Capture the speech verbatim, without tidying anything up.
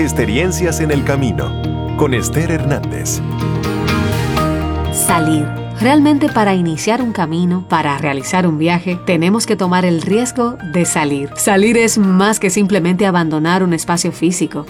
Experiencias en el camino, con Esther Hernández. Salir. Realmente para iniciar un camino, para realizar un viaje, tenemos que tomar el riesgo de salir. Salir es más que simplemente abandonar un espacio físico.